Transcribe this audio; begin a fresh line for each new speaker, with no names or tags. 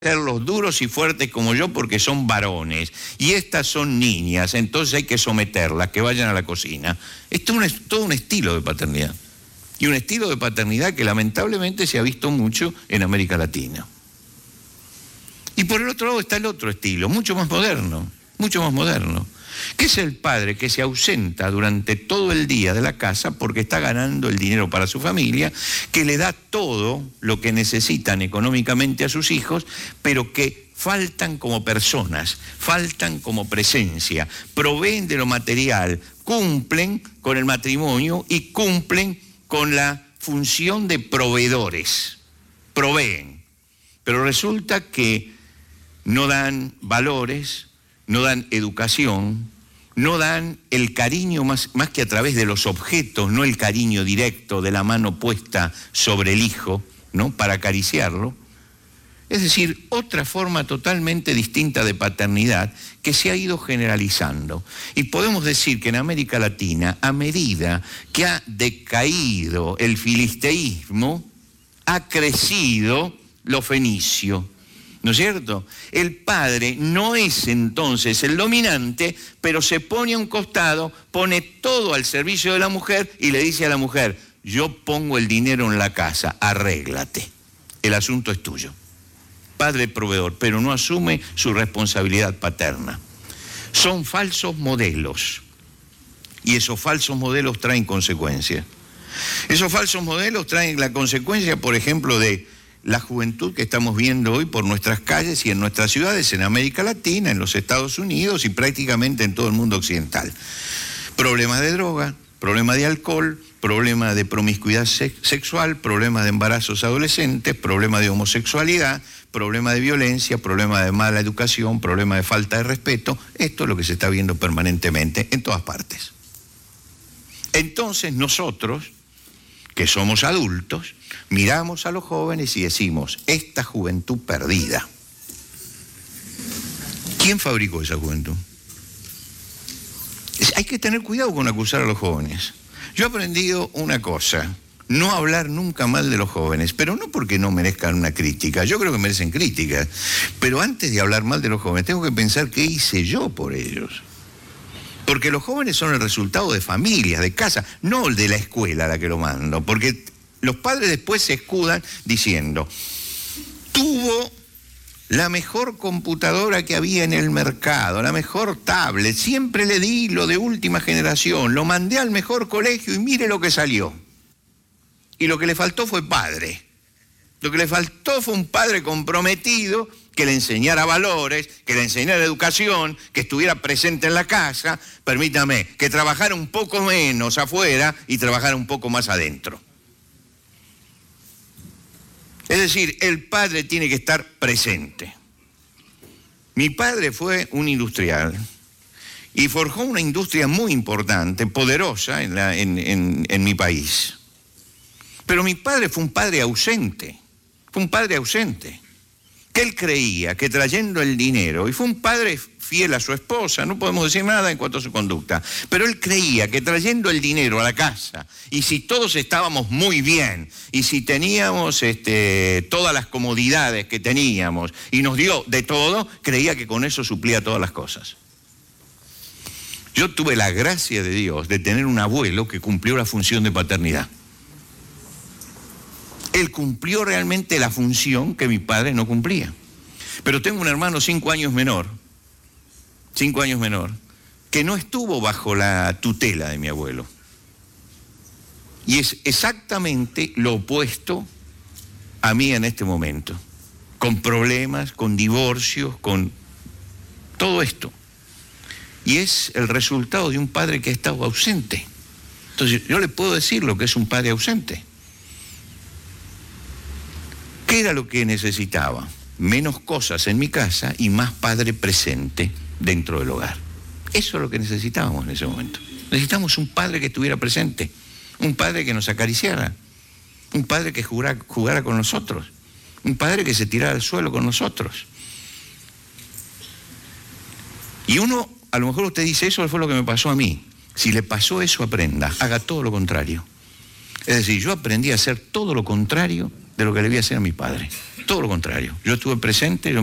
Serlos duros y fuertes como yo porque son varones y estas son niñas, entonces hay que someterlas, que vayan a la cocina. Esto es todo un estilo de paternidad y un estilo de paternidad que lamentablemente se ha visto mucho en América Latina. Y por el otro lado está el otro estilo, mucho más moderno, que es el padre que se ausenta durante todo el día de la casa porque está ganando el dinero para su familia, que le da todo lo que necesitan económicamente a sus hijos, pero que faltan como personas, faltan como presencia, proveen de lo material, cumplen con el matrimonio y cumplen con la función de proveedores, proveen, pero resulta que no dan valores, no dan educación, no dan el cariño más que a través de los objetos, no el cariño directo de la mano puesta sobre el hijo, ¿no? Para acariciarlo. Es decir, otra forma totalmente distinta de paternidad que se ha ido generalizando. Y podemos decir que en América Latina, a medida que ha decaído el filisteísmo, ha crecido lo fenicio. ¿No es cierto? El padre no es entonces el dominante, pero se pone a un costado, pone todo al servicio de la mujer y le dice a la mujer, yo pongo el dinero en la casa, arréglate, el asunto es tuyo. Padre proveedor, pero no asume su responsabilidad paterna. Son falsos modelos y esos falsos modelos traen consecuencias. Esos falsos modelos traen la consecuencia, por ejemplo, de la juventud que estamos viendo hoy por nuestras calles y en nuestras ciudades, en América Latina, en los Estados Unidos y prácticamente en todo el mundo occidental. Problemas de droga, problemas de alcohol, problemas de promiscuidad sexual, problemas de embarazos adolescentes, problemas de homosexualidad, problemas de violencia, problemas de mala educación, problemas de falta de respeto. Esto es lo que se está viendo permanentemente en todas partes. Entonces nosotros, que somos adultos, miramos a los jóvenes y decimos, esta juventud perdida. ¿Quién fabricó esa juventud? Hay que tener cuidado con acusar a los jóvenes. Yo he aprendido una cosa, no hablar nunca mal de los jóvenes, pero no porque no merezcan una crítica, yo creo que merecen crítica, pero antes de hablar mal de los jóvenes tengo que pensar qué hice yo por ellos. Porque los jóvenes son el resultado de familias, de casa, no de la escuela a la que lo mando, porque los padres después se escudan diciendo, tuvo la mejor computadora que había en el mercado, la mejor tablet, siempre le di lo de última generación, lo mandé al mejor colegio y mire lo que salió. Y lo que le faltó fue padre. Lo que le faltó fue un padre comprometido que le enseñara valores, que le enseñara educación, que estuviera presente en la casa, permítame, que trabajara un poco menos afuera y trabajara un poco más adentro. Es decir, el padre tiene que estar presente. Mi padre fue un industrial y forjó una industria muy importante, poderosa en mi país. Pero mi padre fue un padre ausente, que él creía que trayendo el dinero, y fue un padre fiel a su esposa, no podemos decir nada en cuanto a su conducta, pero él creía que trayendo el dinero a la casa, y si todos estábamos muy bien, y si teníamos todas las comodidades que teníamos, y nos dio de todo, creía que con eso suplía todas las cosas. Yo tuve la gracia de Dios de tener un abuelo que cumplió la función de paternidad. Él cumplió realmente la función que mi padre no cumplía. Pero tengo un hermano 5 años menor, que no estuvo bajo la tutela de mi abuelo. Y es exactamente lo opuesto a mí en este momento. Con problemas, con divorcios, con todo esto. Y es el resultado de un padre que ha estado ausente. Entonces, yo le puedo decir lo que es un padre ausente. ¿Qué era lo que necesitaba? Menos cosas en mi casa y más padre presente dentro del hogar. Eso es lo que necesitábamos en ese momento. Necesitamos un padre que estuviera presente, un padre que nos acariciara, un padre que jugara con nosotros, un padre que se tirara al suelo con nosotros. Y uno, a lo mejor usted dice, eso fue lo que me pasó a mí. Si le pasó eso, aprenda, haga todo lo contrario. Es decir, yo aprendí a hacer todo lo contrario de lo que le voy a hacer a mi padre. Todo lo contrario. Yo estuve presente, yo